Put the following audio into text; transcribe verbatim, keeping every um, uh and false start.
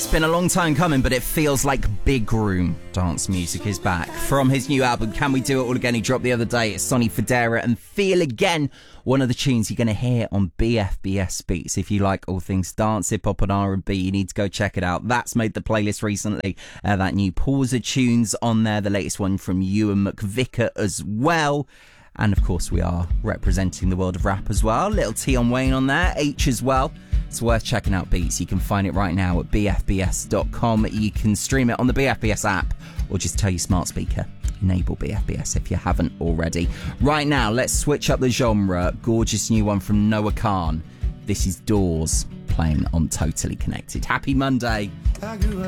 been a long time coming, but it feels like big room dance music is back. From his new album, Can We Do It All Again, he dropped the other day. It's Sonny Fodera and Feel Again, one of the tunes you're going to hear on B F B S Beats. If you like all things dance, hip-hop and R and B, you need to go check it out. That's made the playlist recently. Uh, that new Pauser tunes on there, the latest one from Ewan McVicker as well. And of course, we are representing the world of rap as well. Little T on Wayne on there, H as well. It's worth checking out Beats. You can find it right now at b f b s dot com. You can stream it on the B F B S app or just tell your smart speaker, enable B F B S if you haven't already. Right now, let's switch up the genre. Gorgeous new one from Noah Khan. This is Doors playing on Totally Connected. Happy Monday.